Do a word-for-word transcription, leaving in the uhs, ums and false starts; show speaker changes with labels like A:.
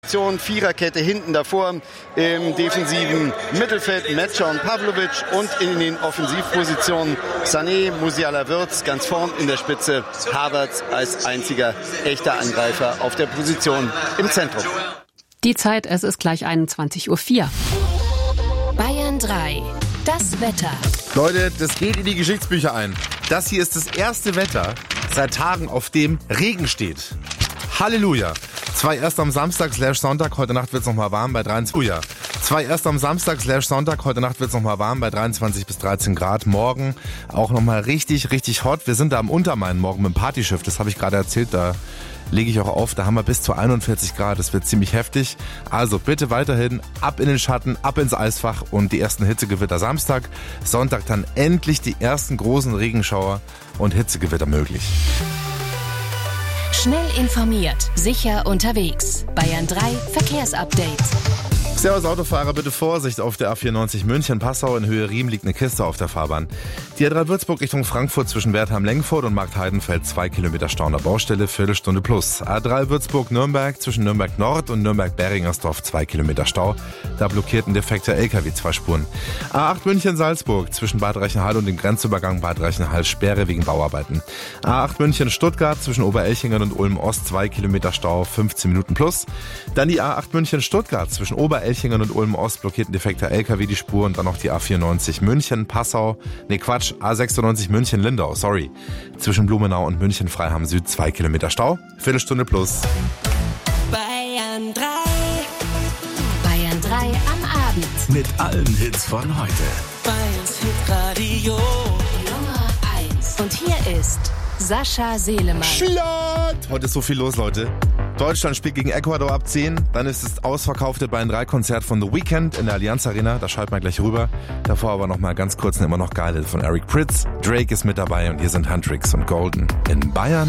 A: Viererkette hinten davor, im defensiven Mittelfeld Metscher und Pavlovic und in den Offensivpositionen Sané, Musiala, Wirtz ganz vorn in der Spitze, Havertz als einziger echter Angreifer auf der Position im Zentrum.
B: Die Zeit, es ist gleich einundzwanzig Uhr vier.
C: Bayern drei, das Wetter.
D: Leute, das geht in die Geschichtsbücher ein. Das hier ist das erste Wetter seit Tagen, auf dem Regen steht. Halleluja. Zwei erst am Samstag slash Sonntag, heute Nacht wird's noch mal warm bei dreiundzwanzig. Oh ja. Zwei erst am Samstag slash Sonntag, heute Nacht wird's noch mal warm bei dreiundzwanzig bis dreizehn Grad. Morgen auch noch mal richtig, richtig hot. Wir sind da am Untermain morgen mit dem Partyschiff, das habe ich gerade erzählt, da lege ich auch auf, da haben wir bis zu einundvierzig Grad, das wird ziemlich heftig. Also bitte weiterhin ab in den Schatten, ab ins Eisfach und die ersten Hitzegewitter Samstag. Sonntag dann endlich die ersten großen Regenschauer und Hitzegewitter möglich.
C: Schnell informiert, sicher unterwegs. Bayern drei Verkehrsupdate.
D: Servus Autofahrer, bitte Vorsicht auf der A vierundneunzig München-Passau. In Höhe Riem liegt eine Kiste auf der Fahrbahn. Die A drei Würzburg Richtung Frankfurt zwischen Wertheim-Lengfurt und Marktheidenfeld zwei Kilometer Stau an der Baustelle, Viertelstunde plus. A drei Würzburg-Nürnberg zwischen Nürnberg Nord und Nürnberg-Beringersdorf zwei Kilometer Stau. Da blockiert ein defekter L K W zwei Spuren. A acht München-Salzburg zwischen Bad Reichenhall und dem Grenzübergang Bad Reichenhall Sperre wegen Bauarbeiten. A acht München-Stuttgart zwischen Oberelchingen und Ulm-Ost zwei Kilometer Stau, fünfzehn Minuten plus. Dann die A acht München-Stuttgart zwischen Oberelchingen und Ulm-Ost blockiert ein defekter L K W die Spur und dann noch die A vierundneunzig München-Passau, ne Quatsch, A sechsundneunzig München-Lindau, sorry. Zwischen Blumenau und München-Freiham Süd zwei Kilometer Stau, Viertelstunde plus.
C: Bayern drei. Bayern drei am Abend.
E: Mit allen Hits von heute.
C: Bayerns Hitradio Nummer eins. Und hier ist Sascha Selemann.
D: Schlatt! Heute ist so viel los, Leute. Deutschland spielt gegen Ecuador ab zehn. Dann ist das ausverkaufte Bayern drei Konzert von The Weeknd in der Allianz Arena. Da schalten wir gleich rüber. Davor aber noch mal ganz kurz eine immer noch geile von Eric Prydz. Drake ist mit dabei und hier sind Huntrix und Golden in Bayern